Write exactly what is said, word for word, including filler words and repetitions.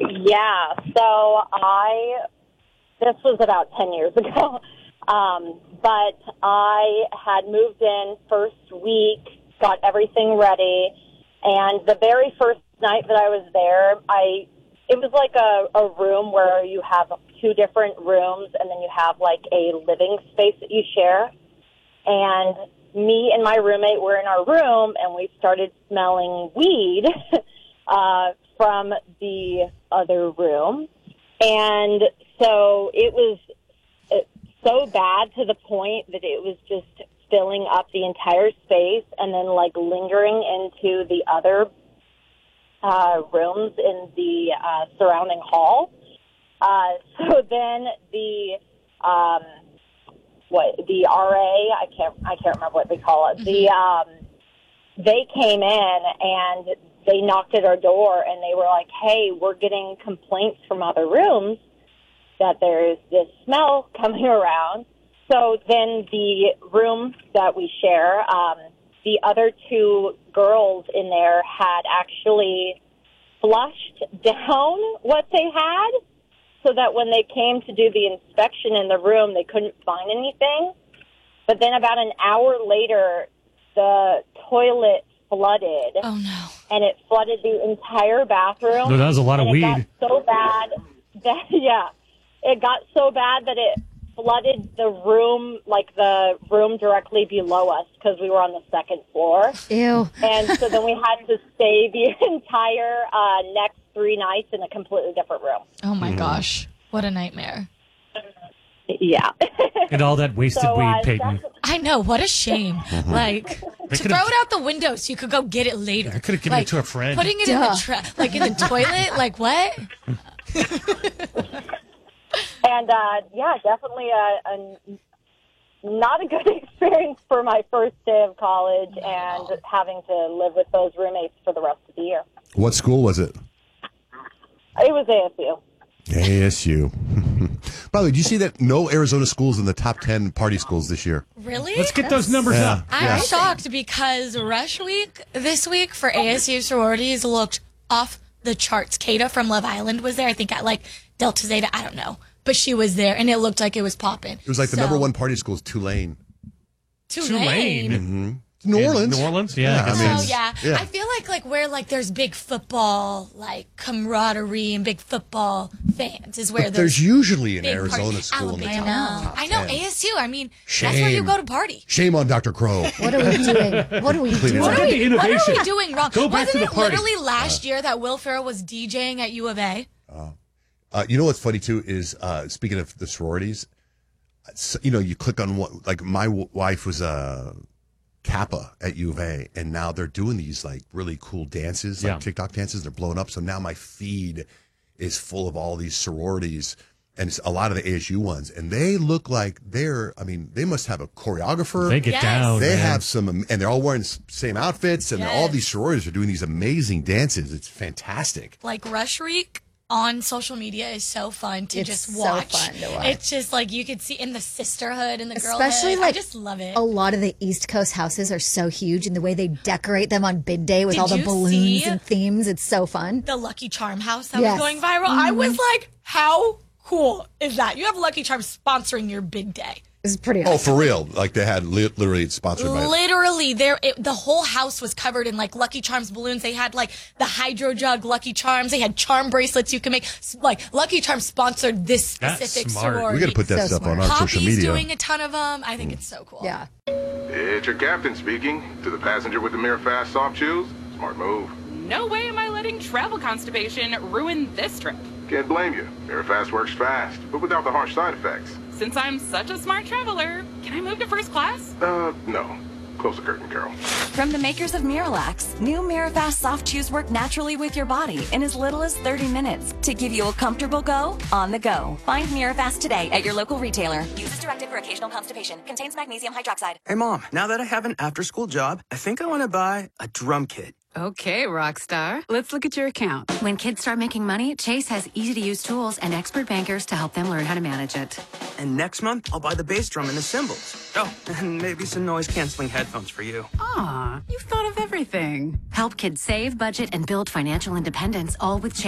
Yeah, so I, this was about ten years ago, um, but I had moved in first week, got everything ready, and the very first night that I was there, I, it was like a, a room where you have two different rooms, and then you have like a living space that you share, and me and my roommate were in our room, and we started smelling weed uh, from the other room. And so it was so bad to the point that it was just filling up the entire space and then, like, lingering into the other uh, rooms in the uh, surrounding hall. Uh, so then the... Um, what the R A, I can't, I can't remember what they call it. Mm-hmm. The, um, they came in and they knocked at our door and they were like, hey, we're getting complaints from other rooms that there's this smell coming around. So then the room that we share, um, the other two girls in there had actually flushed down what they had, so that when they came to do the inspection in the room, they couldn't find anything. But then about an hour later, the toilet flooded. Oh, no. And it flooded the entire bathroom. No, that was a lot of and weed. It got so bad that, yeah, it got so bad that it flooded the room, like the room directly below us, because we were on the second floor. Ew. And so then we had to stay the entire uh, next three nights in a completely different room. Oh, my Mm. gosh. What a nightmare. Yeah. And all that wasted So, weed, uh, Peyton. that's- I know. What a shame. Like, to could've- throw it out the window so you could go get it later. I could have given Like, it to a friend. Putting it in Duh. the tra- like in the toilet? Like, what? And, uh, yeah, definitely a, a not a good experience for my first day of college and having to live with those roommates for the rest of the year. What school was it? It was A S U. A S U. By the way, do you see that no Arizona schools in the top ten party schools this year? Really? Let's get those numbers Yeah. up. I'm Yeah. shocked because Rush Week this week for A S U sororities looked off the charts. Kata from Love Island was there. I think at like Delta Zeta. I don't know. But she was there, and it looked like it was popping. It was like the So- number one party school is Tulane. Tulane. Tulane. New In Orleans. New Orleans? Yeah, I Yeah, I guess mean, Oh yeah. yeah. I feel like like where like there's big football like camaraderie and big football fans is where But there's, there's usually an big Arizona parties. school in the Alabama. top I know ten. A S U. I mean, that's where you Shame. go to party. Shame on Doctor Crow. What are we doing? What are we Clean it doing? up. What are, Look at we, the what are innovation. we doing wrong? Go back Wasn't to the it party. literally last year that Will Ferrell was DJing at U of A? Uh, you know what's funny too is uh, speaking of the sororities, s- you know, you click on what, like my w- wife was a Kappa at U of A, and now they're doing these like really cool dances, like Yeah. TikTok dances. They're blowing up. So now my feed is full of all these sororities, and it's a lot of the A S U ones, and they look like they're. I mean, they must have a choreographer. They get Yes. down. They man. have some, and they're all wearing the same outfits, and all Yes. these sororities are doing these amazing dances. It's fantastic. Like Rush Week on social media is so fun to It's just so watch. fun to watch. It's just like you could see in the sisterhood and the Especially girlhood. like I just love it. a lot of the East Coast houses are so huge, and the way they decorate them on bid day with Did all the you balloons see- and themes, it's so fun. the Lucky Charm house that Yes. was going viral. I was like, how cool is that? You have Lucky Charm sponsoring your big day. It's pretty Oh, awesome. for real? Like they had li- literally it's sponsored by. Literally, there it, the whole house was covered in like Lucky Charms balloons. They had like the hydro jug Lucky Charms. They had charm bracelets you can make. S- Like Lucky Charms sponsored this That's specific smart. sorority. We got to put that So stuff on smart. our Poppy's social media. doing a ton of them. I think it's so cool. Yeah. It's your captain speaking. To the passenger with the Mirror Fast soft shoes, smart move. No way am I letting travel constipation ruin this trip. Can't blame you. Mirror Fast works fast, but without the harsh side effects. Since I'm such a smart traveler, can I move to first class? Uh, no. Close the curtain, Carol. From the makers of Miralax, new Mirafast soft chews work naturally with your body in as little as thirty minutes to give you a comfortable go on the go. Find Mirafast today at your local retailer. Use as directed for occasional constipation. Contains magnesium hydroxide. Hey, Mom, now that I have an after-school job, I think I want to buy a drum kit. Okay, Rockstar. Let's look at your account. When kids start making money, Chase has easy-to-use tools and expert bankers to help them learn how to manage it. And next month, I'll buy the bass drum and the cymbals. Oh, and maybe some noise-canceling headphones for you. Aw, you've thought of everything. Help kids save, budget, and build financial independence, all with Chase.